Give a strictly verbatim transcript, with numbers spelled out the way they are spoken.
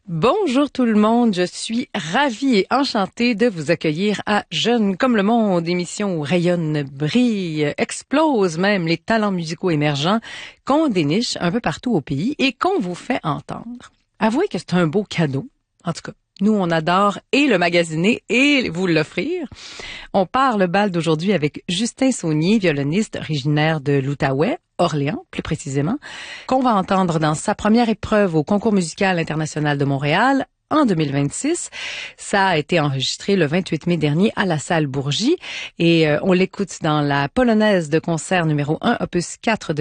Bonjour tout le monde, je suis ravie et enchantée de vous accueillir à Jeunes comme le monde, émission où rayonnent, brillent, explosent même les talents musicaux émergents qu'on déniche un peu partout au pays et qu'on vous fait entendre. Avouez que c'est un beau cadeau, en tout cas. Nous, on adore et le magasiner et vous l'offrir. On part le bal d'aujourd'hui avec Justin Saunier, violoniste originaire de l'Outaouais, Orléans plus précisément, qu'on va entendre dans sa première épreuve au Concours musical international de Montréal en deux mille vingt-six. Ça a été enregistré le vingt-huit mai dernier à la salle Bourgie et euh, on l'écoute dans la polonaise de concert numéro un, opus quatre de